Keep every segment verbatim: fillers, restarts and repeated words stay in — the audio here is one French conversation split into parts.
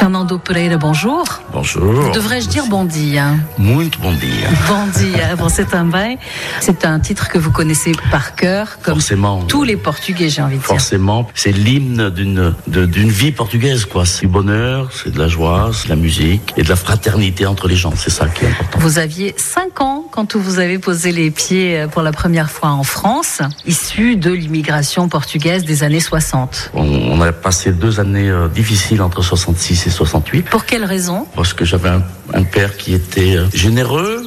Fernando Pereira, bonjour. Bonjour. Devrais-je dire bon dia? Muito bom dia. Bon dia, você também. C'est un titre que vous connaissez par cœur, comme Forcément. tous les Portugais, j'ai envie de dire. Forcément, c'est l'hymne d'une de, d'une vie portugaise, quoi. C'est du bonheur, c'est de la joie, c'est de la musique et de la fraternité entre les gens. C'est ça qui est important. Vous aviez cinq ans quand vous avez posé les pieds pour la première fois en France, issu de l'immigration portugaise des années soixante. On, on a passé deux années euh, difficiles entre soixante-six et soixante-huit. Pour quelle raison? Parce que j'avais un, un père qui était euh, généreux,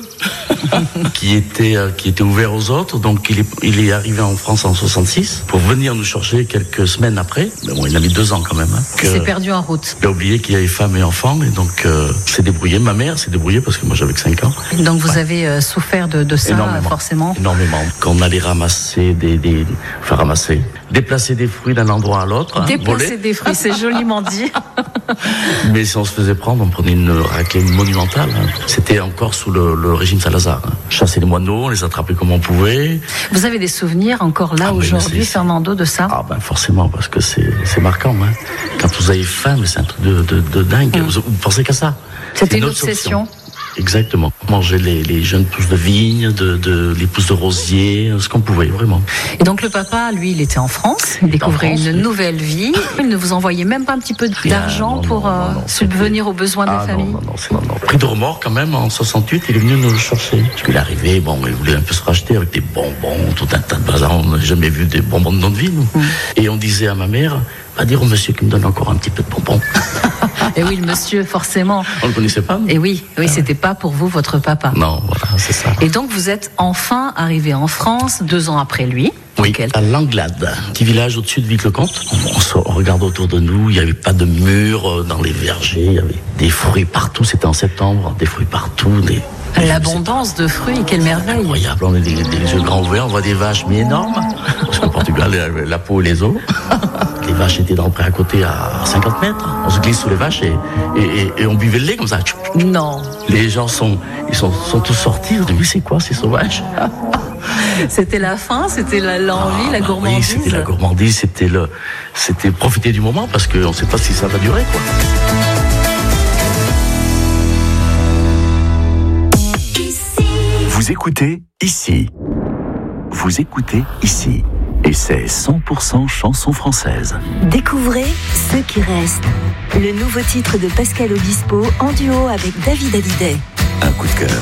qui était euh, qui était ouvert aux autres. Donc il est il est arrivé en France en soixante-six pour venir nous chercher quelques semaines après. Mais bon, il a mis deux ans quand même. Hein, Il s'est perdu en route. Il a oublié qu'il y avait femme et enfant et donc euh, s'est débrouillé. Ma mère s'est débrouillée parce que moi j'avais que cinq ans. Donc vous Ouais. avez euh, souffert de, de ça, Énormément. forcément. Énormément. Quand on allait ramasser des, des enfin ramasser, déplacer des fruits d'un endroit à l'autre. Hein, Déplacer voler. des fruits, c'est joliment dit. Mais si on se faisait prendre, on prenait une raclée monumentale. Hein. C'était encore sous le, le régime Salazar. Hein. Chasser les moineaux, on les attrapait comme on pouvait. Vous avez des souvenirs encore là Ah, mais aujourd'hui, c'est- Fernando, de ça? Ah ben forcément, parce que c'est, c'est marquant. Hein. Quand vous avez faim, mais c'est un truc de, de, de dingue. Mm. Vous, vous pensez qu'à ça. C'était C'est une notre obsession. solution. Exactement. Manger les, les jeunes pousses de vigne, de, de, les pousses de rosier, ce qu'on pouvait, vraiment. Et donc le papa, lui, il était en France, il découvrait France, une oui. nouvelle vie. Il ne vous envoyait même pas un petit peu Rien, d'argent non, pour non, euh, non, non, subvenir aux besoins de la Ah famille? non, non, non, c'est non, non. Pris de remords quand même, en soixante-huit, il est venu nous le chercher. Parce qu'il est arrivé, bon, il voulait un peu se racheter avec des bonbons, tout un tas de bazar. On n'a jamais vu des bonbons de notre vie, nous. Mm. Et on disait à ma mère, va dire au monsieur qui me donne encore un petit peu de bonbons. Et oui, le monsieur, forcément. On ne le connaissait pas, nous. Et oui, oui, c'était pas pour vous, votre papa. Non, voilà, c'est ça. Et donc vous êtes enfin arrivé en France, deux ans après lui. Oui, Quel- à Langlade, un petit village au-dessus de Vic-le-Comte. On, on, se- on regarde autour de nous, il n'y avait pas de murs euh, dans les vergers, il y avait des fruits partout, c'était en septembre, des fruits partout, des... L'abondance de fruits, quelle merveille. Incroyable, on a des, des yeux grands ouverts, on voit des vaches mais énormes, parce qu'au Portugal, la, la peau et les os. Les vaches étaient dans le pré à côté à cinquante mètres, on se glisse sous les vaches et, et, et, et on buvait le lait comme ça. Non, Les gens sont, ils sont, sont tous sortis, on dit mais c'est quoi ces sauvages? c'était la faim, c'était la- l'envie, la Ah, bah gourmandise. Oui, c'était la gourmandise, c'était le, c'était profiter du moment parce qu'on ne sait pas si ça va durer, quoi. Vous écoutez ici. Vous écoutez ici. Et c'est cent pour cent chansons françaises. Découvrez Ceux qui restent, le nouveau titre de Pascal Obispo en duo avec David Hallyday. Un coup de cœur.